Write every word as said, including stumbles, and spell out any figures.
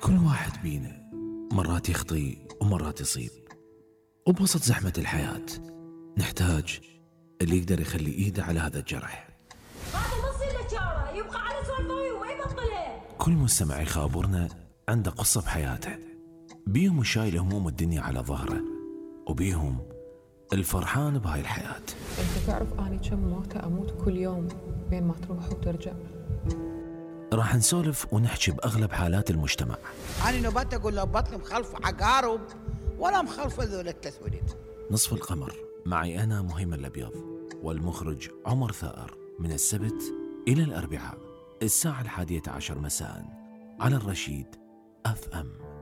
كل واحد بينا مرات يخطي ومرات يصيب، وبوسط زحمة الحياة نحتاج اللي يقدر يخلي إيده على هذا الجرح. هذا ما يصير له شارة، يبقى على سوالفه وما يبطله. كل مستمع يخابرنا عنده قصة بحياته، بيهم شايل هموم الدنيا على ظهره، وبيهم الفرحان بهاي الحياة. انت تعرف اني كم موتة اموت كل يوم بين ما تروح وترجع. راح نسولف ونحكي بأغلب حالات المجتمع. أنا نبات أقول له بطل مخلف عقارب ولا مخلف ذول التسويد. نصف القمر معي أنا مهيمن الأبيض، والمخرج عمر ثائر، من السبت إلى الأربعاء الساعة الحادية عشر مساء على الرشيد أف أم.